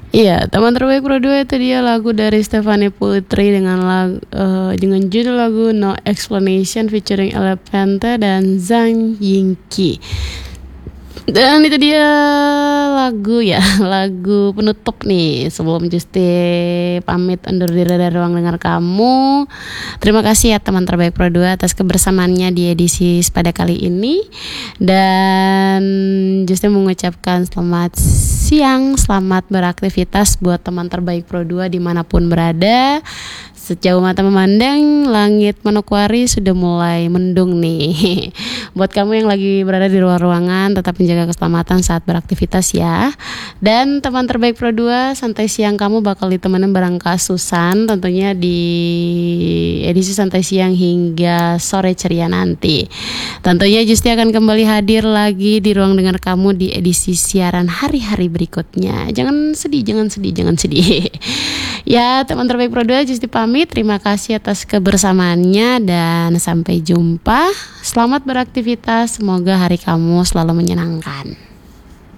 Iya, teman terbaik Pro 2 itu dia lagu dari Stefanie Putri dengan judul lagu No Explanation featuring Elephanta dan Zhang Yingqi. Dan itu dia lagu penutup nih sebelum Justi pamit undur diri dari ruang dengar kamu. Terima kasih ya teman terbaik Pro 2 atas kebersamaannya di edisi pada kali ini. Dan Justi mengucapkan selamat siang, selamat beraktivitas buat teman terbaik Pro 2 dimanapun berada. Sejauh mata memandang, langit Manokwari sudah mulai mendung nih. Buat kamu yang lagi berada di luar ruangan, tetap menjaga keselamatan saat beraktivitas ya. Dan teman terbaik Pro 2, santai siang kamu bakal ditemenin bareng Kak Susan tentunya di edisi santai siang hingga sore ceria nanti. Tentunya Justi akan kembali hadir lagi di ruang dengar kamu di edisi siaran hari-hari berikutnya. Jangan sedih. Ya, teman terbaik Pro 2, Justi pamit. Terima kasih atas kebersamaannya dan sampai jumpa. Selamat beraktivitas. Semoga hari kamu selalu menyenangkan.